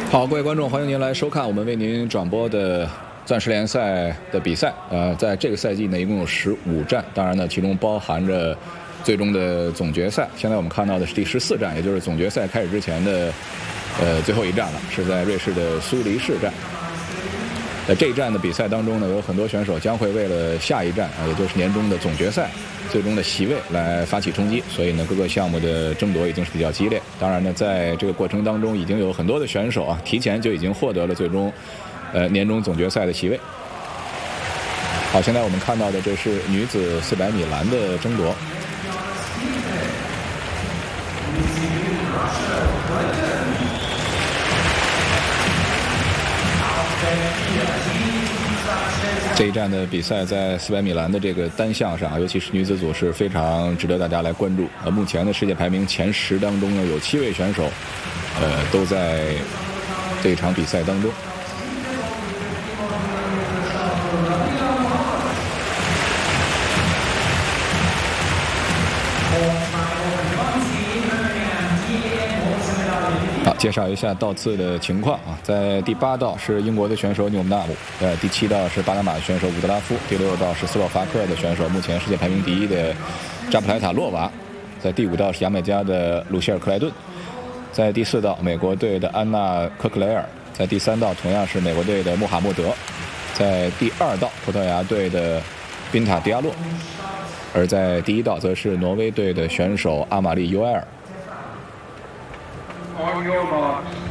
好，各位观众，欢迎您来收看我们为您转播的钻石联赛的比赛。在这个赛季呢，一共有15站，当然呢，其中包含着最终的总决赛。现在我们看到的是第14站，也就是总决赛开始之前的最后一站了，是在瑞士的苏黎世站。在这一站的比赛当中呢，有很多选手将会为了下一站也就是年终的总决赛最终的席位来发起冲击，所以呢，各个项目的争夺已经是比较激烈。当然呢，在这个过程当中，已经有很多的选手提前就已经获得了最终年终总决赛的席位。好，现在我们看到的这是女子400米栏的争夺。这一站的比赛在400米栏的这个单项上，尤其是女子组是非常值得大家来关注。目前的世界排名前10当中呢，有7位选手，都在这一场比赛当中。好，介绍一下道次的情况在第8道是英国的选手纽纳姆，第7道是巴拿马的选手伍德拉夫，第6道是斯洛伐克的选手，目前世界排名第1的扎普莱塔洛娃，在第5道是牙买加的鲁希尔克莱顿，在第4道美国队的安娜科克雷尔，在第3道同样是美国队的穆罕默德，在第2道葡萄牙队的宾塔迪亚洛，而在第1道则是挪威队的选手阿玛丽尤埃尔。On your mark.